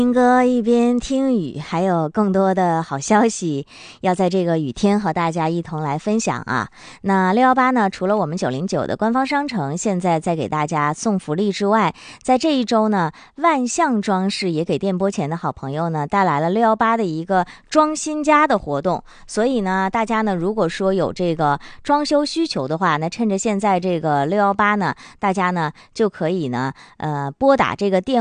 听歌一边听雨，还有更多的好消息要在这个雨天和大家一同来分享啊。那618呢，除了我们909的官方商城现在在给大家送福利之外，在这一周呢，万象装饰也给电波前的好朋友呢带来了618的一个装新家的活动。所以呢，大家呢如果说有这个装修需求的话，那趁着现在这个618呢，大家呢就可以呢拨打这个电话